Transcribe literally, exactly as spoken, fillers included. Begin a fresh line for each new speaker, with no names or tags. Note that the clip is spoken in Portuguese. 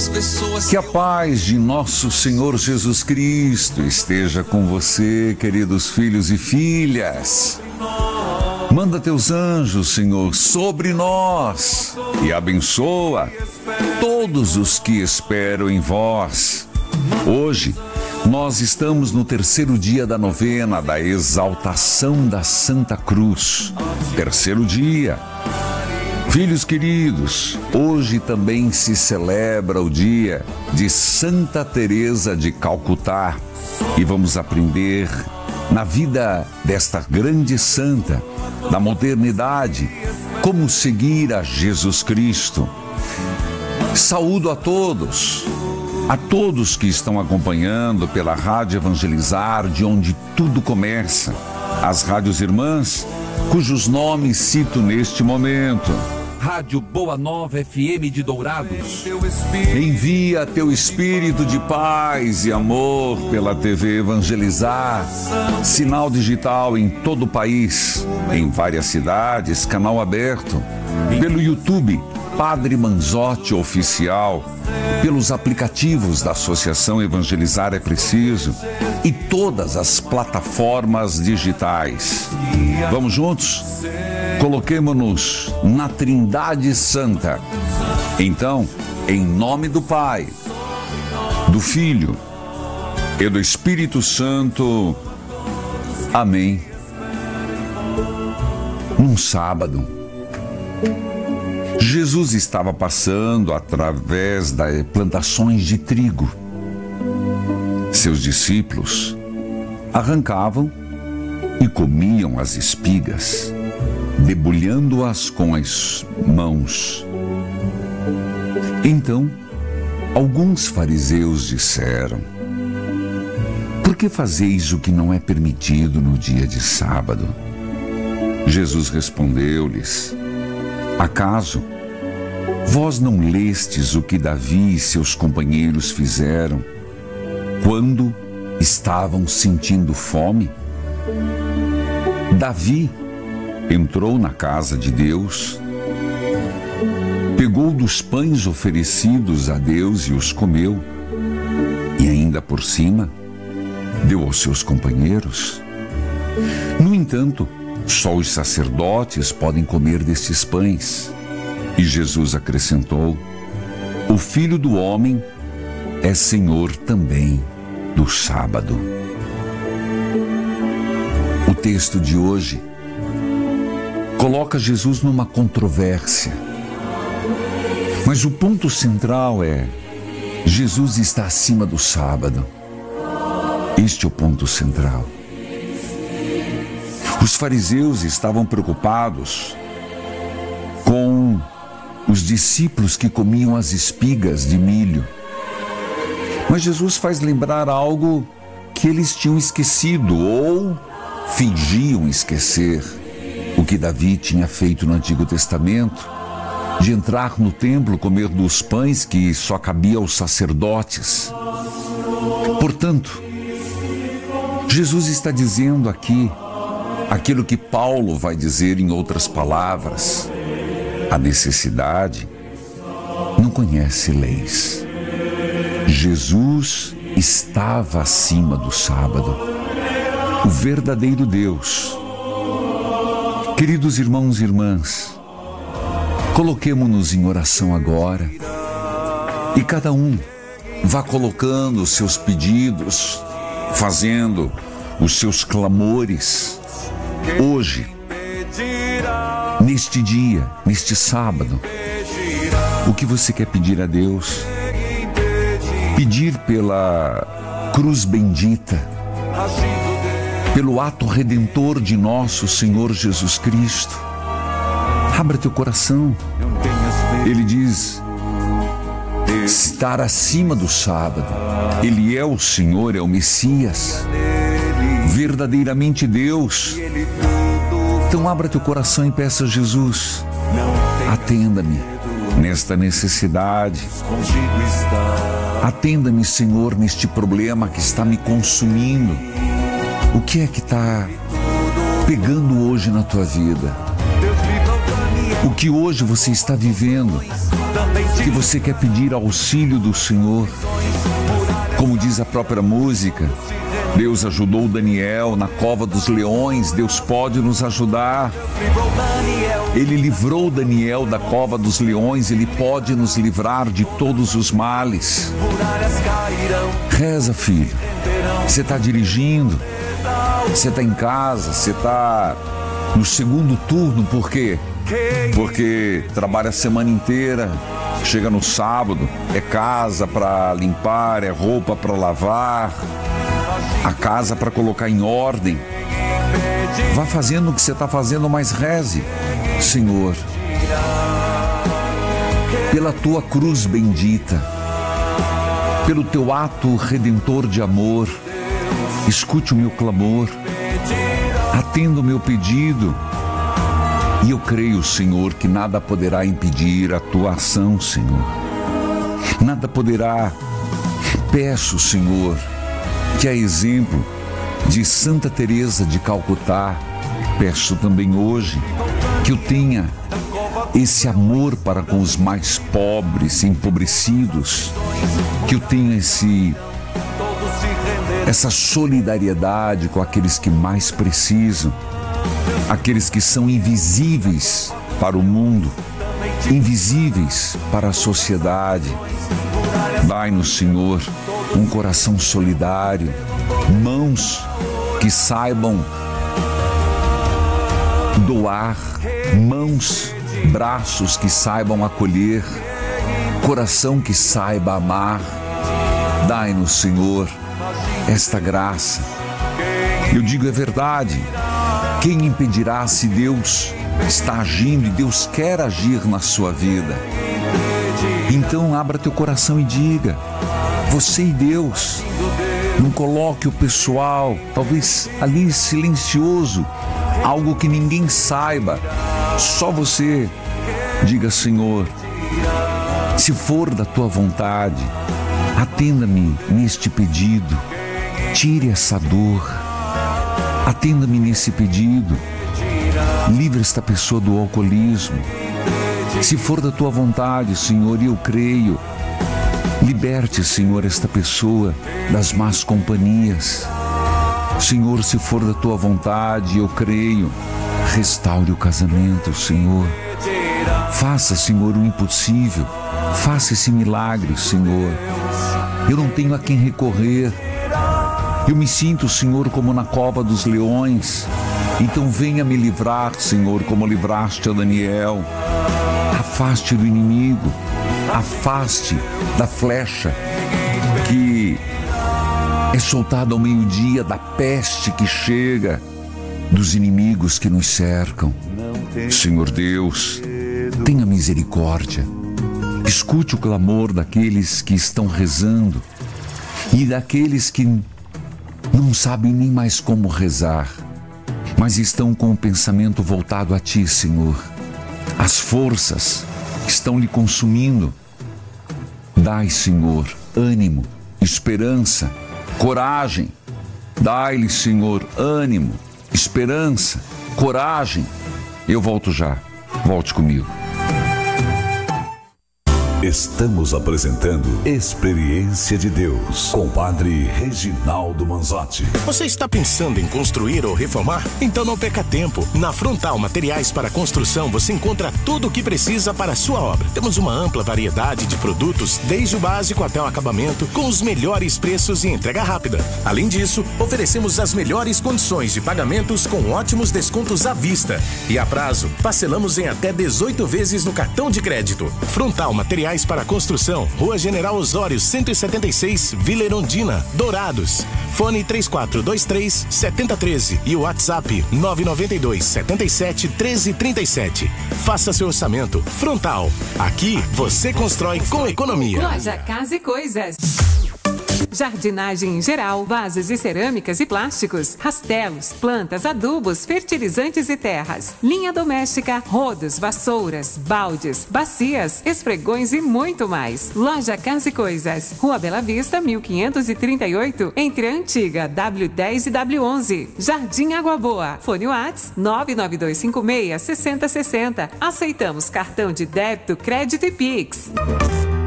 Que a paz de nosso Senhor Jesus Cristo esteja com você, queridos filhos e filhas. Manda teus anjos, Senhor, sobre nós e abençoa todos os que esperam em vós. Hoje, nós estamos no terceiro dia da novena da exaltação da Santa Cruz. Terceiro dia. Filhos queridos, hoje também se celebra o dia de Santa Teresa de Calcutá e vamos aprender na vida desta grande santa da modernidade como seguir a Jesus Cristo. Saúdo a todos, a todos que estão acompanhando pela Rádio Evangelizar, de onde tudo começa, as rádios irmãs, cujos nomes cito neste momento.
Rádio Boa Nova F M de Dourados.
Envia teu espírito de paz e amor pela T V Evangelizar, sinal digital em todo o país, em várias cidades, canal aberto, pelo YouTube Padre Manzotti Oficial, pelos aplicativos da Associação Evangelizar é Preciso e todas as plataformas digitais. Vamos juntos? Coloquemo-nos na Trindade Santa. Então, em nome do Pai, do Filho e do Espírito Santo. Amém. Num sábado, Jesus estava passando através das plantações de trigo. Seus discípulos arrancavam e comiam as espigas, debulhando-as com as mãos. Então, alguns fariseus disseram: por que fazeis o que não é permitido no dia de sábado? Jesus respondeu-lhes: acaso vós não lestes o que Davi e seus companheiros fizeram quando estavam sentindo fome? Davi entrou na casa de Deus, pegou dos pães oferecidos a Deus e os comeu, e ainda por cima deu aos seus companheiros. No entanto, só os sacerdotes podem comer destes pães. E Jesus acrescentou: o Filho do Homem é Senhor também do sábado. O texto de hoje coloca Jesus numa controvérsia. Mas o ponto central é: Jesus está acima do sábado. Este é o ponto central. Os fariseus estavam preocupados com os discípulos que comiam as espigas de milho. Mas Jesus faz lembrar algo que eles tinham esquecido ou fingiam esquecer. O que Davi tinha feito no Antigo Testamento, de entrar no templo, comer dos pães que só cabia aos sacerdotes. Portanto, Jesus está dizendo aqui aquilo que Paulo vai dizer em outras palavras: a necessidade não conhece leis. Jesus estava acima do sábado, o verdadeiro Deus. Queridos irmãos e irmãs, coloquemo-nos em oração agora e cada um vá colocando os seus pedidos, fazendo os seus clamores. Hoje, neste dia, neste sábado, o que você quer pedir a Deus? Pedir pela cruz bendita, pelo ato redentor de nosso Senhor Jesus Cristo. Abra teu coração. Ele diz: estar acima do sábado. Ele é o Senhor, é o Messias, verdadeiramente Deus. Então abra teu coração e peça a Jesus: atenda-me nesta necessidade. Atenda-me, Senhor, neste problema que está me consumindo. O que é que está pegando hoje na tua vida? O que hoje você está vivendo que você quer pedir auxílio do Senhor. Como diz a própria música, Deus ajudou Daniel na cova dos leões, Deus pode nos ajudar. Ele livrou Daniel da cova dos leões, Ele pode nos livrar de todos os males. Reza, filho. Você está dirigindo, você está em casa, você está no segundo turno, por quê? Porque trabalha a semana inteira, chega no sábado, é casa para limpar, é roupa para lavar, a casa para colocar em ordem. Vá fazendo o que você está fazendo, mas reze. Senhor, pela tua cruz bendita, pelo teu ato redentor de amor, escute o meu clamor, atenda o meu pedido. E eu creio, Senhor, que nada poderá impedir a tua ação, Senhor. Nada poderá. Peço, Senhor, que a exemplo de Santa Teresa de Calcutá, peço também hoje que eu tenha esse amor para com os mais pobres, empobrecidos, que eu tenha esse, essa solidariedade com aqueles que mais precisam, aqueles que são invisíveis para o mundo, invisíveis para a sociedade. Dai-nos, Senhor, um coração solidário, mãos que saibam doar, mãos, braços que saibam acolher, coração que saiba amar. Dai-nos, Senhor, esta graça. Eu digo é verdade. Quem impedirá se Deus está agindo e Deus quer agir na sua vida? Então abra teu coração e diga, você e Deus. Não coloque o pessoal, talvez ali silencioso, algo que ninguém saiba, só você. Diga, Senhor, se for da tua vontade, atenda-me neste pedido, tire essa dor. Atenda-me nesse pedido, livre esta pessoa do alcoolismo. Se for da tua vontade, Senhor, e eu creio, liberte, Senhor, esta pessoa das más companhias. Senhor, se for da tua vontade, eu creio, restaure o casamento, Senhor. Faça, Senhor, o impossível, faça esse milagre, Senhor. Eu não tenho a quem recorrer. Eu me sinto, Senhor, como na cova dos leões. Então venha me livrar, Senhor, como livraste a Daniel. Afaste do inimigo, afaste da flecha que é soltada ao meio-dia, da peste que chega, dos inimigos que nos cercam. Senhor Deus, tenha misericórdia. Escute o clamor daqueles que estão rezando e daqueles que não sabem nem mais como rezar, mas estão com o pensamento voltado a Ti, Senhor. As forças estão lhe consumindo. Dai, Senhor, ânimo, esperança, coragem. Dai-lhe, Senhor, ânimo, esperança, coragem. Eu volto já. Volte comigo.
Estamos apresentando Experiência de Deus com o Padre Reginaldo Manzotti.
Você está pensando em construir ou reformar? Então não perca tempo. Na Frontal Materiais para Construção você encontra tudo o que precisa para a sua obra. Temos uma ampla variedade de produtos, desde o básico até o acabamento, com os melhores preços e entrega rápida. Além disso, oferecemos as melhores condições de pagamentos com ótimos descontos à vista. E a prazo, parcelamos em até dezoito vezes no cartão de crédito. Frontal Materiais para Construção, Rua General Osório, cento e setenta e seis, Vila Erundina, Dourados. Fone três quatro dois três, sete zero um três e o WhatsApp nove nove dois, sete sete, um três três sete. Faça seu orçamento. Frontal. Aqui você constrói com economia.
Loja Casa e Coisas. Jardinagem em geral, vasos de cerâmicas e plásticos, rastelos, plantas, adubos, fertilizantes e terras. Linha doméstica, rodos, vassouras, baldes, bacias, esfregões e muito mais. Loja Casa e Coisas, Rua Bela Vista, mil quinhentos e trinta e oito, entre a antiga W dez e W onze. Jardim Água Boa. Fone WhatsApp nove nove dois cinco seis, seis zero seis zero. Aceitamos cartão de débito, crédito e Pix.